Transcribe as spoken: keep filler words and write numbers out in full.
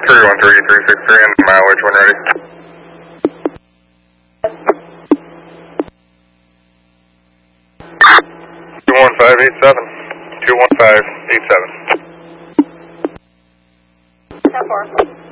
three one three, three six three and mileage when ready. two one five eight seven. two one five eight seven. ten four.